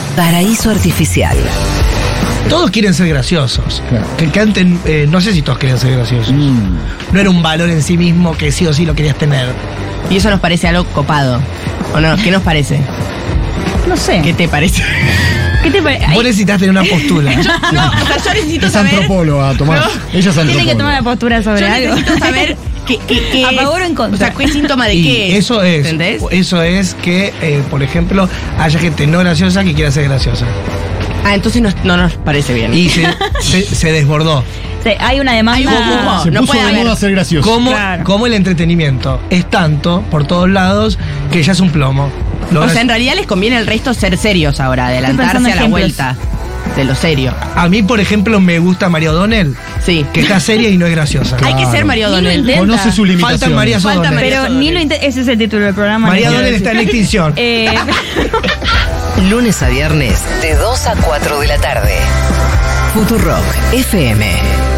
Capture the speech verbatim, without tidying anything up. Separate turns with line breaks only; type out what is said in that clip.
Paraíso Artificial.
Todos quieren ser graciosos.
Claro.
Que canten, eh, no sé si todos querían ser graciosos.
Mm.
No era un valor en sí mismo que sí o sí lo querías tener.
Y eso nos parece algo copado. ¿O no? ¿Qué nos parece?
No sé.
¿Qué te parece?
¿Qué te parece?
Vos necesitas tener una postura.
No, o sea, yo necesito
Es
saber.
antropóloga, Tomás. Ella es antropóloga.
Tiene que tomar la postura sobre
Yo
algo.
necesito saber qué, qué, qué
¿A
es.
favor o en contra?
O sea, ¿qué síntoma de
Y
qué es?
eso es.
¿Entendés?
Eso es que, eh, por ejemplo, haya gente no graciosa que quiera ser graciosa.
Ah, entonces no, no nos parece bien.
Y se, se, se desbordó.
Sí, hay una demanda.
Hay un humo.
Se
No
puso
puede
de
haber.
moda ser gracioso.
Como,
Claro.
como el entretenimiento es tanto por todos lados que ya es un plomo. Lo
O sea,
graci-
en realidad les conviene al resto ser serios ahora, adelantarse
pensando
a la
ejemplos.
vuelta de lo serio.
A mí, por ejemplo, me gusta María O'Donnell,
Sí.
que está seria y no es graciosa.
Hay que ser María
Ni lo
O'Donnell.
intenta.
Conoce su limitación.
Faltan María
Falta
O'Donnell.
María-
Pero ni lo inte- ese es el título del programa.
María
no quiero
O'Donnell está en
decir.
extinción.
Eh,
Lunes a viernes, de dos a cuatro de la tarde. Futurock F M.